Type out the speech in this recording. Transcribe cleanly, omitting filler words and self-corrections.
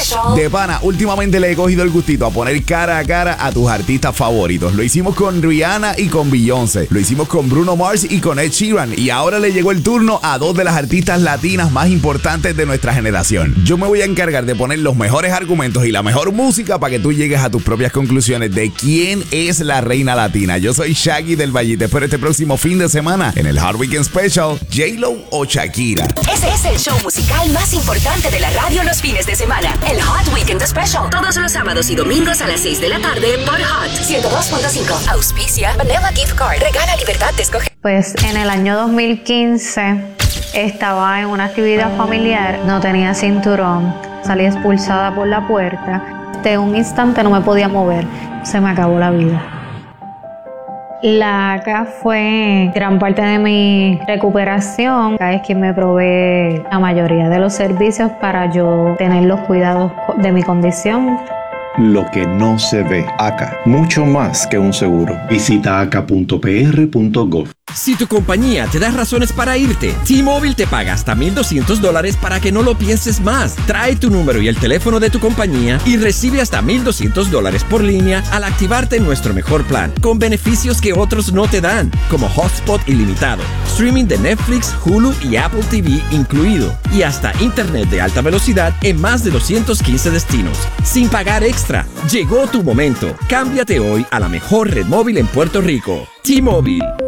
Special. De pana, últimamente le he cogido el gustito a poner cara a cara a tus artistas favoritos. Lo hicimos con Rihanna y con Beyoncé. Lo hicimos con Bruno Mars y con Ed Sheeran. Y ahora le llegó el turno a dos de las artistas latinas más importantes de nuestra generación. Yo me voy a encargar de poner los mejores argumentos y la mejor música para que tú llegues a tus propias conclusiones de quién es la reina latina. Yo soy Shaggy del Valle. Te espero este próximo fin de semana en el Hot Weekend Special. J-Lo o Shakira. Ese es el show musical más importante de la radio los fines de semana. El Hot Weekend Special. Todos los sábados y domingos a las 6 de la tarde por Hot 102.5. Auspicia Vanilla Gift Card. Regala libertad de escoger. Pues en el año 2015 estaba en una actividad familiar, no tenía cinturón, salí expulsada por la puerta. De un instante no me podía mover, se me acabó la vida. La ACA fue gran parte de mi recuperación. ACA es quien me provee la mayoría de los servicios para yo tener los cuidados de mi condición. Lo que no se ve. ACA, mucho más que un seguro. Visita aca.pr.gov. Si tu compañía te da razones para irte, T-Mobile te paga hasta $1,200 para que no lo pienses más. Trae tu número y el teléfono de tu compañía y recibe hasta $1,200 por línea al activarte en nuestro mejor plan, con beneficios que otros no te dan, como hotspot ilimitado, streaming de Netflix, Hulu y Apple TV incluido, y hasta internet de alta velocidad en más de 215 destinos, sin pagar extra. Llegó tu momento. Cámbiate hoy a la mejor red móvil en Puerto Rico. T-Mobile.